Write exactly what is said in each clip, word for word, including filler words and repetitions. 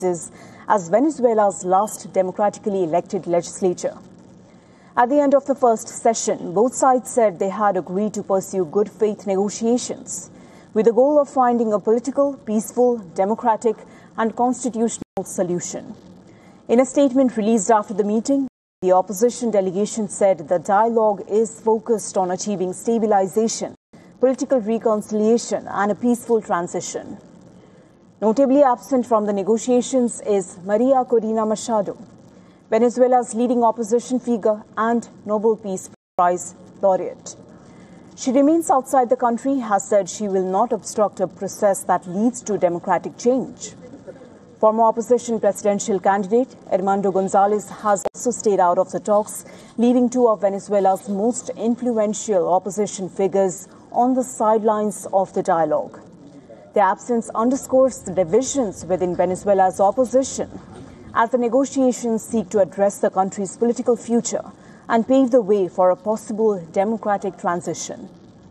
as Venezuela's last democratically elected legislature. At the end of the first session, both sides said they had agreed to pursue good faith negotiations with the goal of finding a political, peaceful, democratic and constitutional solution. In a statement released after the meeting, the opposition delegation said the dialogue is focused on achieving stabilization, political reconciliation and a peaceful transition. Notably absent from the negotiations is Maria Corina Machado, Venezuela's leading opposition figure and Nobel Peace Prize laureate. She remains outside the country, has said she will not obstruct a process that leads to democratic change. Former opposition presidential candidate Edmundo Gonzalez has also stayed out of the talks, leaving two of Venezuela's most influential opposition figures on the sidelines of the dialogue. The absence underscores the divisions within Venezuela's opposition as the negotiations seek to address the country's political future and pave the way for a possible democratic transition.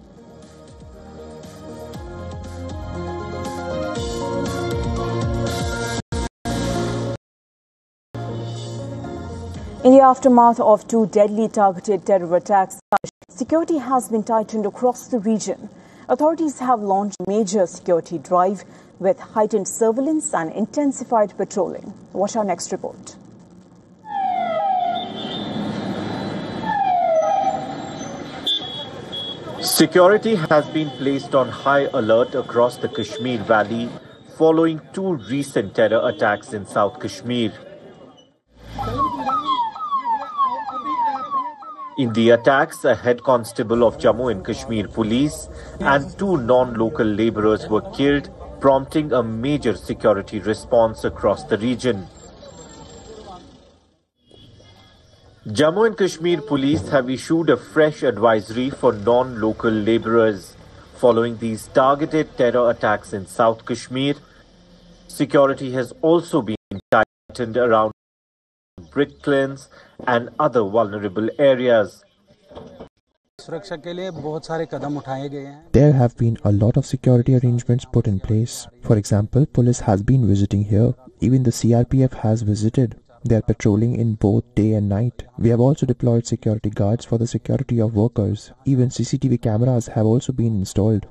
In the aftermath of two deadly targeted terror attacks, security has been tightened across the region. Authorities have launched a major security drive with heightened surveillance and intensified patrolling. Watch our next report. Security has been placed on high alert across the Kashmir Valley following two recent terror attacks in South Kashmir. In the attacks, a head constable of Jammu and Kashmir Police and two non-local labourers were killed, prompting a major security response across the region. Jammu and Kashmir Police have issued a fresh advisory for non-local labourers. Following these targeted terror attacks in South Kashmir, security has also been tightened around brick kilns and other vulnerable areas. There have been a lot of security arrangements put in place. For example, police has been visiting here. Even the C R P F has visited. They are patrolling in both day and night. We have also deployed security guards for the security of workers. Even C C T V cameras have also been installed.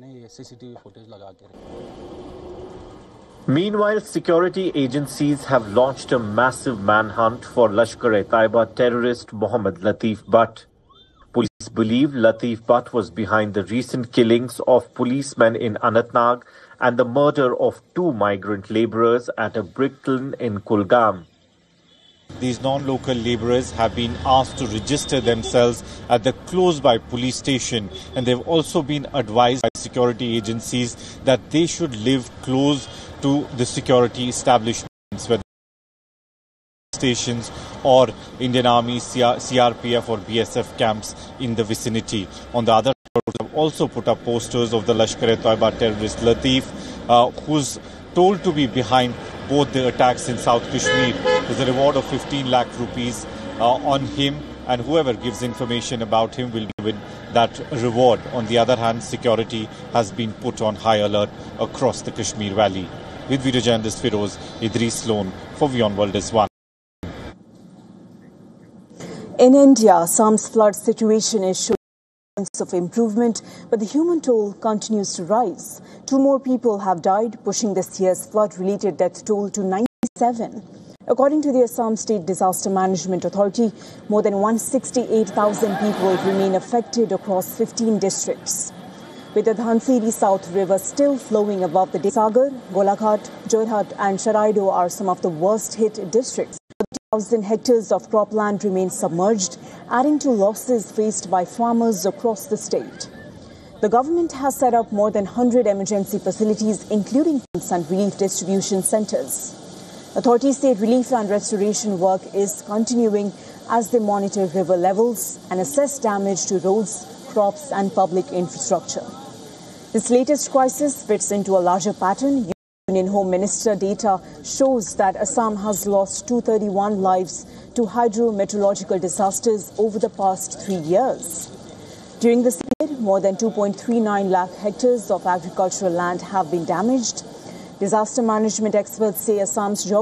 Meanwhile, security agencies have launched a massive manhunt for Lashkar-e-Taiba terrorist Mohammad Latif Butt. Police believe Latif Butt was behind the recent killings of policemen in Anantnag and the murder of two migrant labourers at a brick kiln in Kulgam. These non-local labourers have been asked to register themselves at the close-by police station, and they've also been advised by security agencies that they should live close to the security establishments, whether stations or Indian Army, C R P F or B S F camps in the vicinity. On the other hand, we have also put up posters of the Lashkar-e-Taiba terrorist Latif, uh, who's told to be behind both the attacks in South Kashmir. There's a reward of fifteen lakh rupees uh, on him, and whoever gives information about him will be given that reward. On the other hand, security has been put on high alert across the Kashmir Valley. With video journalist Firoz, Idris Sloan for WION World is One. In India, Assam's flood situation is showing signs of improvement, but the human toll continues to rise. Two more people have died, pushing this year's flood-related death toll to ninety-seven. According to the Assam State Disaster Management Authority, more than one hundred sixty-eight thousand people remain affected across fifteen districts. With the Dhansiri South River still flowing above the Sagar, Golaghat, Jorhat and Sharaido are some of the worst hit districts. thirty thousand hectares of cropland remain submerged, adding to losses faced by farmers across the state. The government has set up more than one hundred emergency facilities, including camps and relief distribution centres. Authorities say relief and restoration work is continuing as they monitor river levels and assess damage to roads, crops and public infrastructure. This latest crisis fits into a larger pattern. Union Home Minister data shows that Assam has lost two hundred thirty-one lives to hydrometeorological disasters over the past three years. During this period, more than two point three nine lakh hectares of agricultural land have been damaged. Disaster management experts say Assam's